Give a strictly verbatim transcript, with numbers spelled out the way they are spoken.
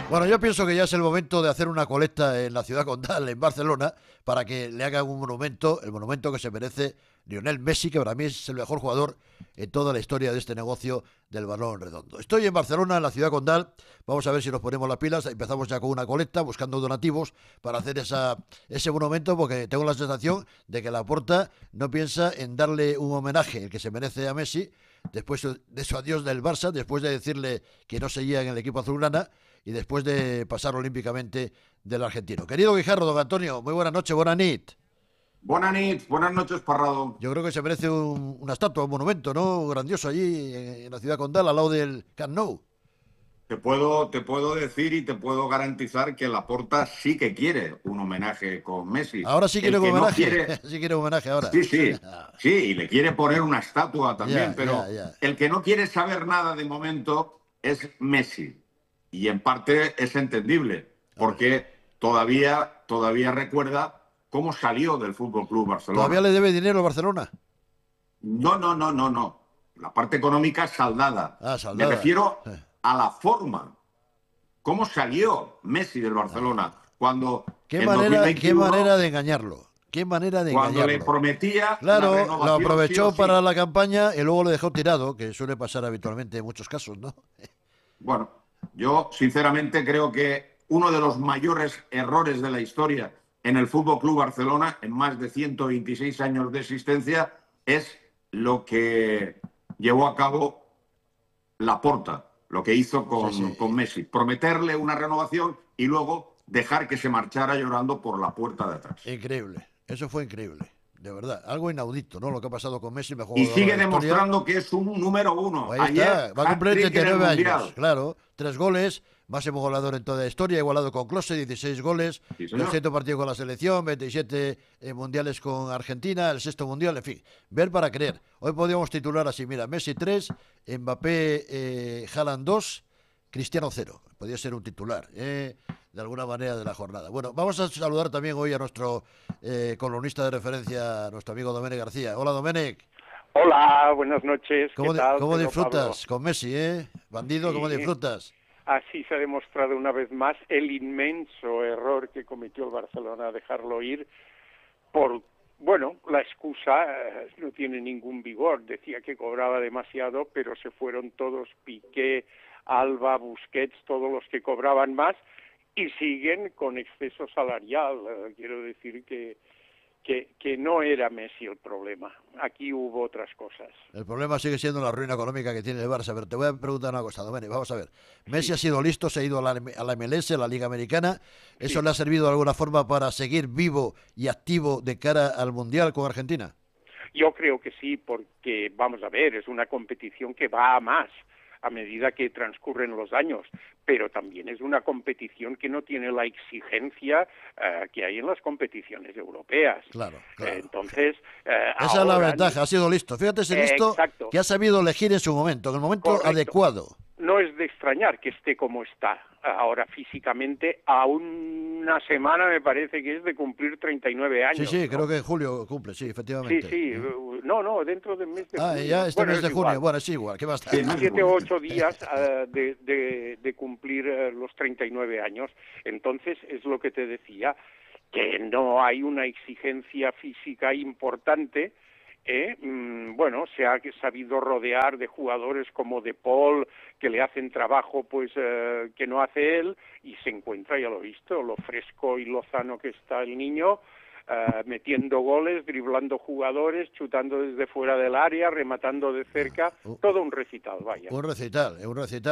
Bueno, yo pienso que ya es el momento de hacer una colecta en la ciudad condal, en Barcelona, para que le hagan un monumento, el monumento que se merece Lionel Messi, que para mí es el mejor jugador en toda la historia de este negocio del balón redondo. Estoy en Barcelona, en la ciudad condal, vamos a ver si nos ponemos las pilas, empezamos ya con una colecta, buscando donativos para hacer esa, ese monumento, porque tengo la sensación de que Laporta no piensa en darle un homenaje, el que se merece a Messi, después de su adiós del Barça, después de decirle que no seguía en el equipo azulgrana, y después de pasar olímpicamente del argentino. Querido Guijarro, don Antonio, muy buenas noches, buenas nit. Buenas nit, buenas noches, Parrado. Yo creo que se merece un, una estatua, un monumento, ¿no? Grandioso allí en, en la ciudad condal, al lado del Camp Nou. Te puedo, te puedo decir y te puedo garantizar que Laporta sí que quiere un homenaje con Messi. Ahora sí quiere un homenaje. No quiere... sí quiere un homenaje ahora. Sí, sí, sí, y le quiere poner una estatua también, ya, pero ya, ya. el que no quiere saber nada de momento es Messi. Y en parte es entendible, porque todavía, todavía recuerda cómo salió del Fútbol Club Barcelona. ¿Todavía le debe dinero al Barcelona? No, no, no, no, no. La parte económica es saldada. Ah, saldada. Me refiero a la forma. ¿Cómo salió Messi del Barcelona? Cuando ¿Qué manera, qué manera de engañarlo? ¿Qué manera de cuando engañarlo? le prometía Claro, la renovación, lo aprovechó sí o sí. para la campaña y luego lo dejó tirado, que suele pasar habitualmente en muchos casos, ¿no? Bueno, yo sinceramente creo que uno de los mayores errores de la historia en el Fútbol Club Barcelona, en más de ciento veintiséis años de existencia, es lo que llevó a cabo Laporta, lo que hizo con, sí, sí. con Messi. Prometerle una renovación y luego dejar que se marchara llorando por la puerta de atrás. Increíble, eso fue increíble. De verdad, algo inaudito, ¿no? Lo que ha pasado con Messi. Mejor y sigue demostrando que es un número uno. Pues ahí Ayer, está, va a cumplir treinta y nueve años, claro. claro. Tres goles, máximo goleador en toda la historia, igualado con Klose, dieciséis goles, sí, doscientos partidos con la selección, veintisiete eh, mundiales con Argentina, el sexto mundial, en fin, ver para creer. Hoy podríamos titular así, mira, Messi tres, Mbappé, eh, Haaland dos, Cristiano cero. Podría ser un titular, eh, de alguna manera, de la jornada. Bueno, vamos a saludar también hoy a nuestro eh, columnista de referencia, nuestro amigo Domènech García. Hola, Domènech. Hola, buenas noches. ¿Cómo, ¿Qué tal, ¿cómo Pedro disfrutas Pablo? con Messi, eh? Bandido, Sí. ¿cómo disfrutas? Así se ha demostrado una vez más el inmenso error que cometió el Barcelona, dejarlo ir por, bueno, la excusa eh, no tiene ningún vigor. Decía que cobraba demasiado, pero se fueron todos, Piqué, Alba, Busquets, todos los que cobraban más y siguen con exceso salarial. Eh, quiero decir que Que, que no era Messi el problema. Aquí hubo otras cosas. El problema sigue siendo la ruina económica que tiene el Barça. Pero te voy a preguntar una cosa, Domènech, vamos a ver. Messi Sí. ha sido listo, se ha ido a la, a la M L S, a la Liga Americana. ¿Eso Sí. le ha servido de alguna forma para seguir vivo y activo de cara al Mundial con Argentina? Yo creo que sí, porque, vamos a ver, es una competición que va a más a medida que transcurren los años, pero también es una competición que no tiene la exigencia uh, que hay en las competiciones europeas. Claro, claro. Eh, entonces, uh, esa ahora... es la ventaja, ha sido listo. Fíjate, ese listo Exacto. que ha sabido elegir en su momento, en el momento Correcto. adecuado. No es de extrañar que esté como está ahora físicamente, a una semana me parece que es de cumplir treinta y nueve años. Sí, sí, ¿no? creo que en julio cumple, sí, efectivamente. Sí, sí, ¿Eh? no, no, dentro del mes de Ah, junio. ya este Bueno, mes de es junio, igual. bueno, es igual, ¿qué va a estar? Sí, no es Siete igual. o ocho días uh, de, de, de cumplir uh, los treinta y nueve años. Entonces, es lo que te decía, que no hay una exigencia física importante. Eh, mm, bueno, se ha sabido rodear de jugadores como De Paul, que le hacen trabajo pues eh, que no hace él, y se encuentra, ya lo he visto, lo fresco y lozano que está el niño, eh, metiendo goles, driblando jugadores, chutando desde fuera del área, rematando de cerca, todo un recital, vaya. Un recital, un recital.